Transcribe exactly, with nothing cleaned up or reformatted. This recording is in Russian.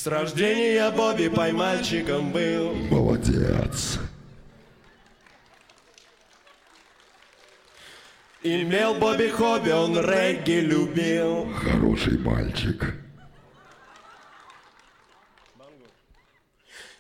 С рождения Бобби поймальчиком был. Молодец. Имел Бобби хобби, он регги любил. Хороший мальчик.